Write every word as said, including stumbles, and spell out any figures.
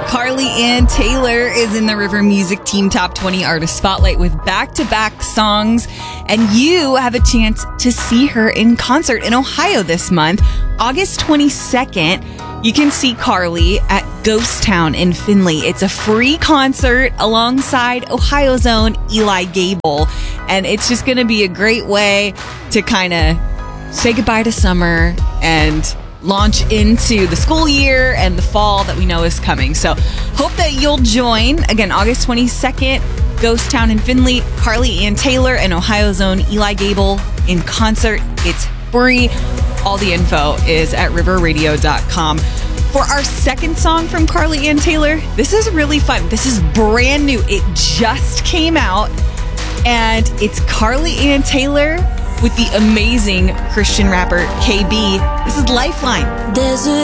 Carly Ann Taylor is in the River Music Team Top twenty Artist Spotlight with back-to-back songs, and you have a chance to see her in concert in Ohio this month. August twenty-second, you can see Carly at Ghost Town in Findlay. It's a free concert alongside Ohio's own Eli Gable, and it's just going to be a great way to kind of say goodbye to summer and launch into the school year and the fall that we know is coming. So hope that you'll join. Again, August twenty-second, Ghost Town in Findlay, Carly Ann Taylor and Ohio's own Eli Gable in concert. It's free. All the info is at river radio dot com. For our second song from Carly Ann Taylor, this is really fun. This is brand new. It just came out, and it's Carly Ann Taylor with the amazing Christian rapper K B. This is Lifeline. There's a